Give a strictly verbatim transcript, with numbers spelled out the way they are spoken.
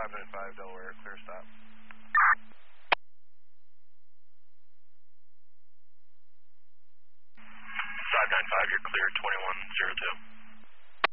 five nine five, Delaware, clear stop. five nine five, you're clear, twenty-one zero two.